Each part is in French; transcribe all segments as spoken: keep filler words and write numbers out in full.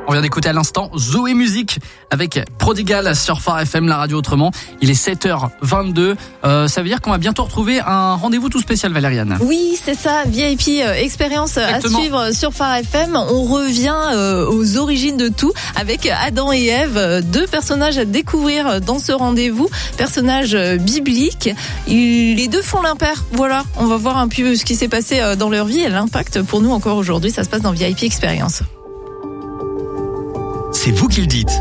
On vient d'écouter à l'instant Zoé Musique avec Prodigal sur Phare F M, la radio autrement. Il est sept heures vingt-deux. Euh, ça veut dire qu'on va bientôt retrouver un rendez-vous tout spécial, Valériane. Oui, c'est ça. V I P euh, expérience Exactement. À suivre sur Phare F M. On revient euh, aux origines de tout avec Adam et Ève, deux personnages à découvrir dans ce rendez-vous. Personnages euh, bibliques. Ils, les deux font l'impair. Voilà. On va voir un peu ce qui s'est passé euh, dans leur vie et l'impact pour nous encore aujourd'hui. Ça se passe dans V I P expérience. C'est vous qui le dites.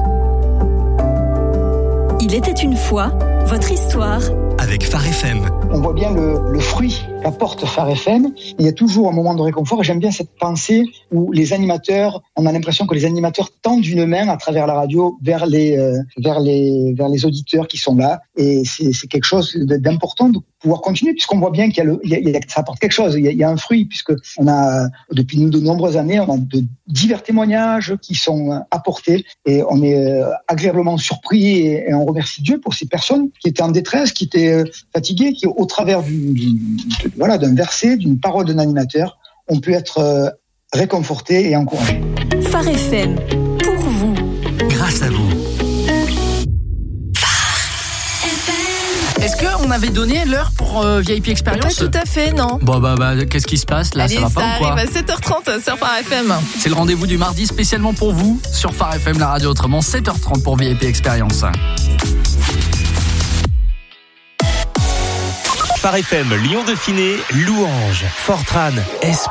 Il était une fois, votre histoire. Avec Phare F M. On voit bien le, le fruit qu'apporte Phare F M. Il y a toujours un moment de réconfort. J'aime bien cette pensée où les animateurs, on a l'impression que les animateurs tendent une main à travers la radio vers les, euh, vers les, vers les auditeurs qui sont là. Et c'est, c'est quelque chose d'important de pouvoir continuer, puisqu'on voit bien qu'il y a le, il y a, il y a, ça apporte quelque chose. Il y a, il y a un fruit, puisque on a, depuis de nombreuses années, on a de divers témoignages qui sont apportés et on est agréablement surpris et, et on remercie Dieu pour ces personnes qui étaient en détresse, qui étaient fatiguées, qui au travers du, du, de, voilà, d'un verset, d'une parole d'un animateur, on peut être réconforté et encouragé. Phare F M, pour vous. Grâce à vous. Est-ce qu'on avait donné l'heure pour euh, V I P Experience ? Pas tout à fait, non. Bon bah, bah qu'est-ce qui se passe là? Allez, ça va pas ça ou quoi? arrive à sept heures trente sur Phare F M. C'est le rendez-vous du mardi spécialement pour vous sur Phare F M, la radio autrement, sept heures trente pour V I P Experience. Phare F M, Lyon Dauphiné, Louange, Fortran, Esprit.